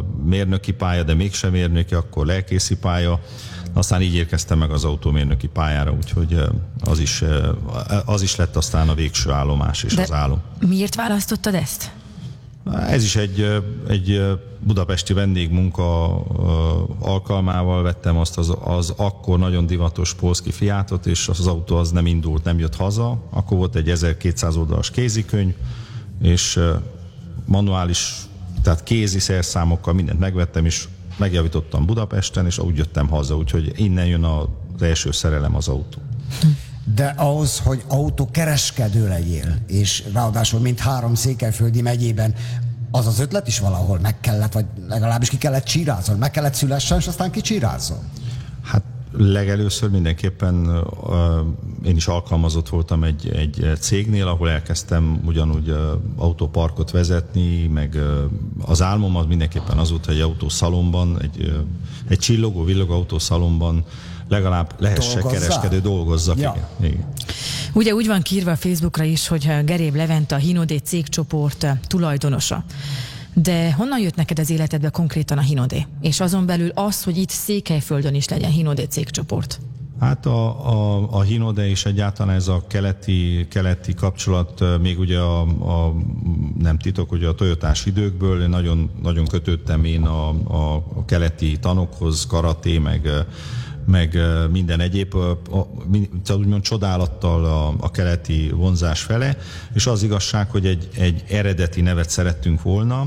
mérnöki pálya, de mégsem mérnöki, akkor lelkészi pálya. Aztán így érkeztem meg az autómérnöki pályára, úgyhogy az is lett aztán a végső állomás és az álom. Miért választottad ezt? Ez is egy budapesti vendégmunka alkalmával vettem azt az akkor nagyon divatos Polski Fiatot, és az autó az nem indult, nem jött haza. Akkor volt egy 1200 oldalas kézikönyv, és manuális, tehát kézi szerszámokkal mindent megvettem, és megjavítottam Budapesten, és úgy jöttem haza, úgyhogy innen jön az első szerelem az autó. De ahhoz, hogy autókereskedő legyél, és ráadásul mint 3 székelyföldi megyében, az az ötlet is valahol meg kellett, vagy legalábbis ki kellett csírázzon, meg kellett szülessen, és aztán kicsírázzon? Hát legelőször mindenképpen én is alkalmazott voltam egy cégnél, ahol elkezdtem ugyanúgy autóparkot vezetni, meg az álmom az mindenképpen az volt, hogy egy autószalomban, egy csillogó, villogó autószalomban legalább lehessen kereskedő, dolgozzak. Ja. Igen. Ugye úgy van kiírva a Facebookra is, hogy Geréb Levente a Hinodé cégcsoport tulajdonosa. De honnan jött neked az életedbe konkrétan a Hinodé? És azon belül az, hogy itt Székelyföldön is legyen Hinodé cégcsoport? Hát a Hinodé és egyáltalán ez a keleti kapcsolat, még ugye nem titok, hogy a Toyotás időkből nagyon, nagyon kötődtem én a keleti tanokhoz, karaté, meg minden egyéb, úgymond csodálattal a keleti vonzás fele, és az igazság, hogy egy eredeti nevet szerettünk volna,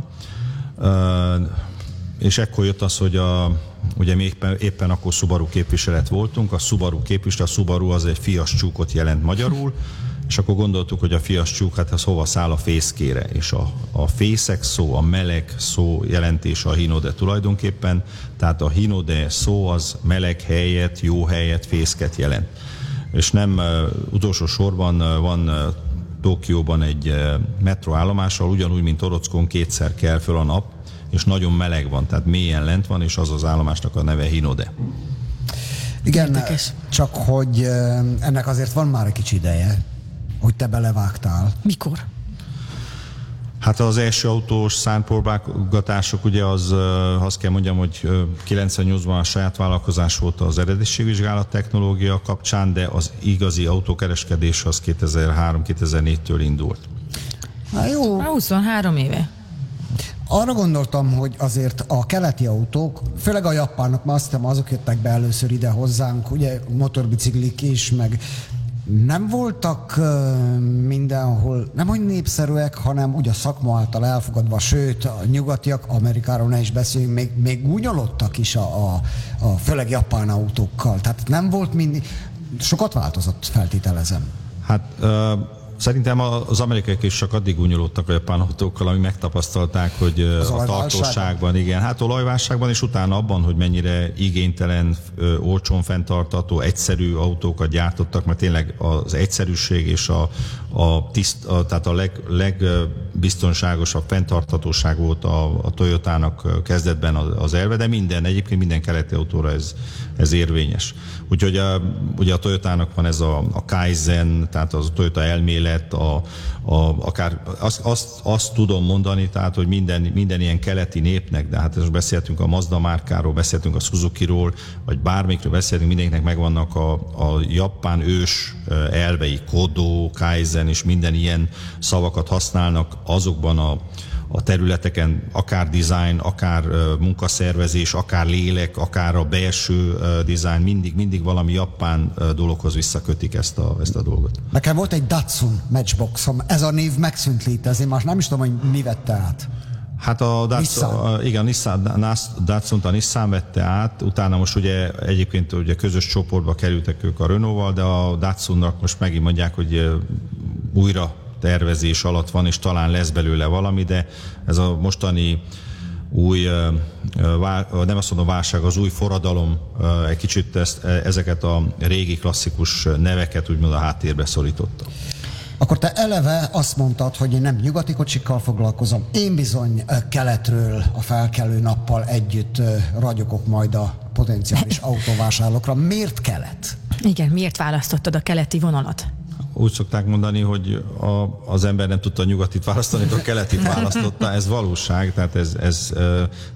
és ekkor jött az, hogy ugye mi éppen akkor Subaru képviselet voltunk, a Subaru az egy fias csúkot jelent magyarul, és akkor gondoltuk, hogy a fias csúk, hát az hova száll a fészkére, és a fészek szó, a meleg szó jelentése a Hinodé tulajdonképpen, tehát a Hinodé szó az meleg helyet, jó helyet, fészket jelent. És nem utolsó sorban van Tokióban egy metroállomás, ahol ugyanúgy, mint Orockon 2-szer kell föl a nap, és nagyon meleg van, tehát mélyen lent van, és az állomásnak a neve Hinodé. Igen, érdekes. Csak hogy ennek azért van már egy kicsi ideje, hogy te belevágtál. Mikor? Hát az első autós szárnypróbálgatások, ugye azt kell mondjam, hogy 98-ban a saját vállalkozás volt az eredetiségvizsgálat technológia kapcsán, de az igazi autókereskedés az 2003-2004-től indult. Na jó. 23 éve. Arra gondoltam, hogy azért a keleti autók, főleg a japánok, mert azt hiszem azok jöttek be először ide hozzánk, ugye motorbiciklik is, meg nem voltak mindenhol, nem hogy népszerűek, hanem úgy a szakma által elfogadva, sőt a nyugatiak, Amerikáról ne is beszéljünk, még gúnyolodtak is főleg japán autókkal. Tehát nem volt mindig, sokat változott, feltételezem. Hát szerintem az amerikaiak is csak addig gúnyolódtak a japán autókkal, amíg megtapasztalták, hogy a tartóságban, igen, hát olajválságban, és utána abban, hogy mennyire igénytelen, olcsón fenntartható, egyszerű autókat gyártottak, mert tényleg az egyszerűség és tehát a legbiztonságosabb fenntarthatóság volt a Toyotának kezdetben az elve, de egyébként minden keleti autóra ez érvényes. Úgyhogy ugye a Toyotának van ez a Kaizen, tehát az a Toyota elmélet, akár azt tudom mondani, tehát, hogy minden ilyen keleti népnek, de hát most beszéltünk a Mazda márkáról, beszéltünk a Suzukiról, vagy bármikről beszéltünk, mindenkinek megvannak a japán ős elvei, Kodo, Kaizen, és minden ilyen szavakat használnak azokban a területeken, akár design, akár munkaszervezés, akár lélek, akár a belső design, mindig valami japán dologhoz visszakötik ezt a dolgot. Nekem volt egy Datsun Matchboxom, ez a név megszűnt létezni, most nem is tudom, hogy mi vette át. Hát a Datsun-t a Nissan vette át, utána most ugye egyébként ugye közös csoportba kerültek ők a Renault-val, de a Datsunnak most megint mondják, hogy újra tervezés alatt van, és talán lesz belőle valami, de ez a mostani új, nem azt mondom válság, az új forradalom egy kicsit ezeket a régi klasszikus neveket úgymond a háttérbe szorította. Akkor te eleve azt mondtad, hogy én nem nyugati kocsikkal foglalkozom, én bizony keletről a felkelő nappal együtt ragyogok majd a potenciális autóvásárlókra. Miért kelet? Igen, miért választottad a keleti vonalat? Úgy szokták mondani, hogy az ember nem tudta a nyugatit választani, akkor a keletit választotta, ez valóság, tehát ez